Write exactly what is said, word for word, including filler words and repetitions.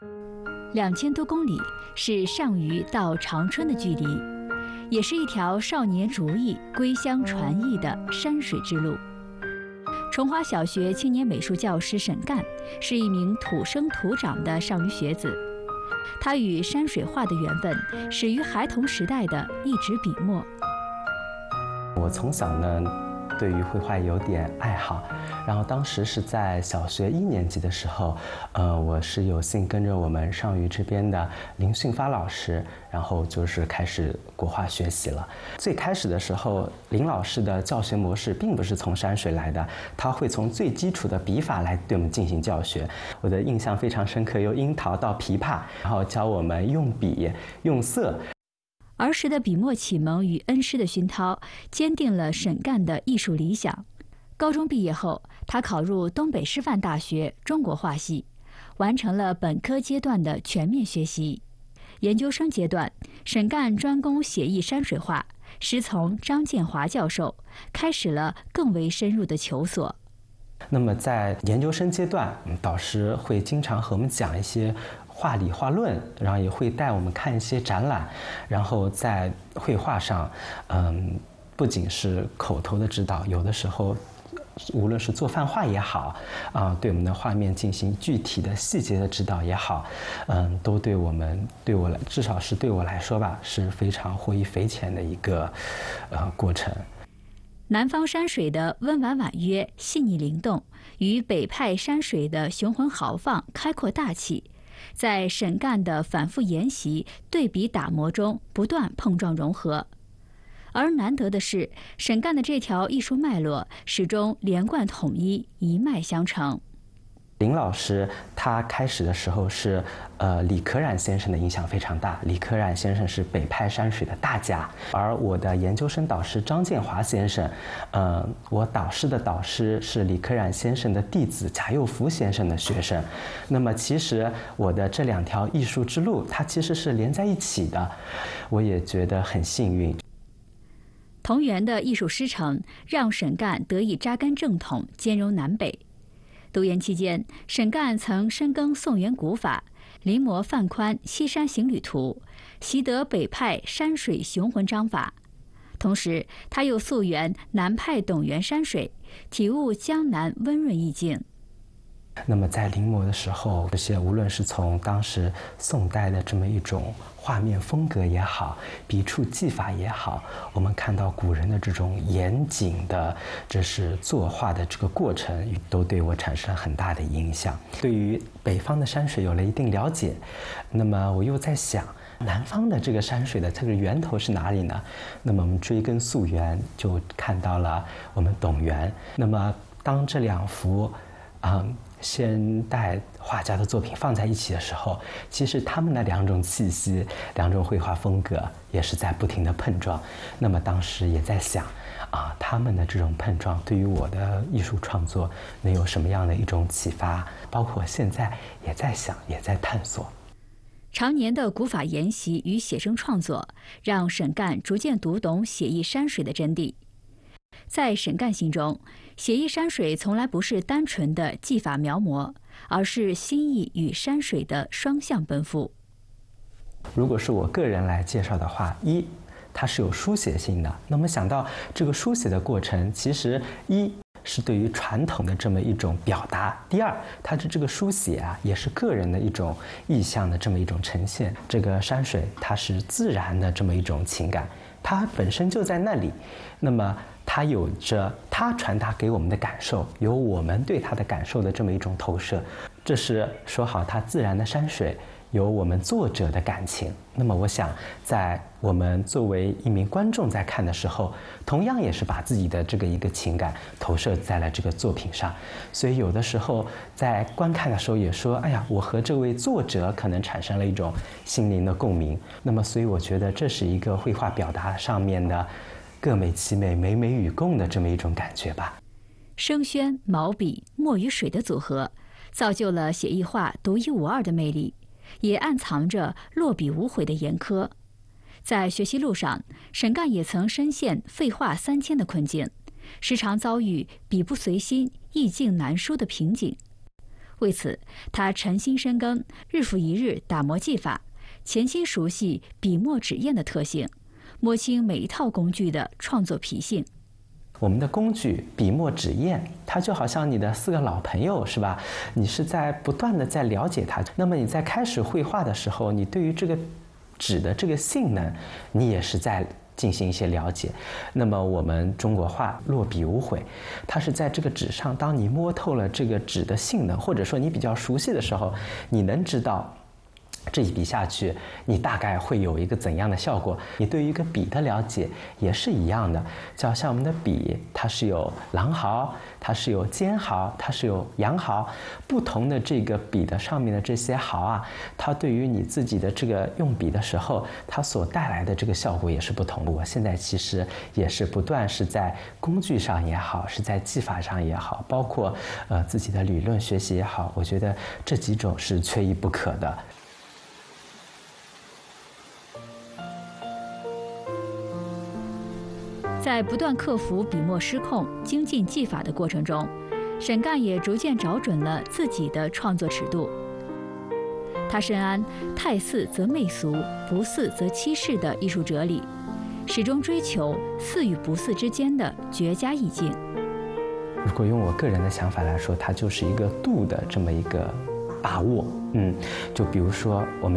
两千多公里是上虞到长春的距离，也是一条少年逐意归乡传艺的山水之路。崇华小学青年美术教师沈干是一名土生土长的上虞学子，他与山水画的缘分始于孩童时代的一支笔墨。 我从小呢，对于绘画有点爱好，然后当时是在小学一年级的时候，呃，我是有幸跟着我们上虞这边的林训发老师，然后就是开始国画学习了。最开始的时候，林老师的教学模式并不是从山水来的，他会从最基础的笔法来对我们进行教学。我的印象非常深刻，由樱桃到琵琶，然后教我们用笔、用色。 儿时的笔墨启蒙与恩师的熏陶，坚定了沈干的艺术理想。高中毕业后，他考入东北师范大学中国画系，完成了本科阶段的全面学习。研究生阶段，沈干专攻写意山水画，师从张建华教授，开始了更为深入的求索。 那么在研究生阶段，导师会经常和我们讲一些画理画论，然后也会带我们看一些展览，然后在绘画上，嗯，不仅是口头的指导，有的时候无论是做泛画也好，啊，对我们的画面进行具体的细节的指导也好，嗯，都对我们对我来，至少是对我来说吧，是非常获益匪浅的一个呃过程。 南方山水的温婉婉约、细腻灵动，与北派山水的雄浑豪放、开阔大气，在沈干的反复研习、对比打磨中不断碰撞融合。而难得的是，沈干的这条艺术脉络始终连贯统一，一脉相承。 林老师他开始的时候是，呃，李可染先生的影响非常大。李可染先生是北派山水的大家，而我的研究生导师张建华先生，呃，我导师的导师是李可染先生的弟子贾佑福先生的学生。那么其实我的这两条艺术之路，它其实是连在一起的，我也觉得很幸运。 同源的艺术师承，让沈干得以扎根正统，兼容南北。读研期间，沈干曾深耕宋元古法，临摹范宽《西山行旅图》，习得北派山水雄浑章法。同时，他又溯源南派董源山水，体悟江南温润意境。 那么在临摹的时候，这些无论是从当时宋代的这么一种画面风格也好，笔触技法也好，我们看到古人的这种严谨的，这是作画的这个过程，都对我产生了很大的影响。对于北方的山水有了一定了解，那么我又在想，南方的这个山水的这个源头是哪里呢？那么我们追根溯源，就看到了我们董源。那么当这两幅，嗯。现代画家的作品放在一起的时候，其实他们的两种气息、两种绘画风格也是在不停的碰撞。那么当时也在想，啊，他们的这种碰撞对于我的艺术创作能有什么样的一种启发？包括现在也在想，也在探索。 常年的古法研习与写生创作，让沈干逐渐读懂写意山水的真谛。在沈干心中，写意山水从来不是单纯的技法描摹，而是心意与山水的双向奔赴。 如果是我个人来介绍的话，一，它是有书写性的。那么想到这个书写的过程，其实一是对于传统的这么一种表达，第二，它的这个书写啊，也是个人的一种意象的这么一种呈现。这个山水它是自然的这么一种情感，它本身就在那里，那么它有着它传达给我们的感受，有我们对它的感受的这么一种投射，这是说好它自然的山水有我们作者的感情。那么我想在我们作为一名观众在看的时候，同样也是把自己的这个一个情感投射在了这个作品上。所以有的时候在观看的时候也说，哎呀，我和这位作者可能产生了一种心灵的共鸣。那么所以我觉得这是一个绘画表达上面的各美其美，美美与共的这么一种感觉吧。 生宣、毛笔、墨与水的组合，造就了写意画独一无二的魅力，也暗藏着落笔无悔的严苛。在学习路上，沈干也曾深陷废话三千的困境，时常遭遇笔不随心、意境难书的瓶颈。 为此，他诚心深耕，日复一日打磨技法，潜心熟悉笔墨纸砚的特性，摸清每一套工具的创作脾性。 我们的工具笔墨纸砚，它就好像你的四个老朋友，是吧？你是在不断的在了解它。那么你在开始绘画的时候，你对于这个纸的这个性能，你也是在进行一些了解。那么我们中国画落笔无悔，它是在这个纸上，当你摸透了这个纸的性能，或者说你比较熟悉的时候，你能知道这一笔下去，你大概会有一个怎样的效果？你对于一个笔的了解也是一样的，就好像我们的笔，它是有狼毫，它是有尖毫，它是有羊毫，不同的这个笔的上面的这些毫啊，它对于你自己的这个用笔的时候，它所带来的这个效果也是不同的。我现在其实也是不断是在工具上也好，是在技法上也好，包括呃自己的理论学习也好，我觉得这几种是缺一不可的。 在不断克服笔墨失控、精进技法的过程中，沈干也逐渐找准了自己的创作尺度。他深谙“太似则媚俗，不似则欺世”的艺术哲理，始终追求似与不似之间的绝佳意境。 如果用我个人的想法来说，它就是一个度的这么一个把握。嗯，就比如说我们。